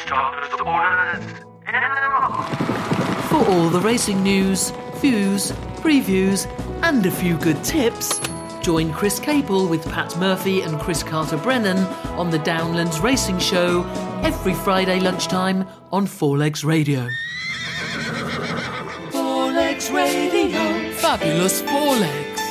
starters, orders, and For all the racing news, views, previews, and a few good tips, join Chris Capel with Pat Murphy and Chris Carter-Brennan on the Downlands Racing Show every Friday lunchtime on Four Legs Radio. Four Legs Radio. Fabulous Four Legs.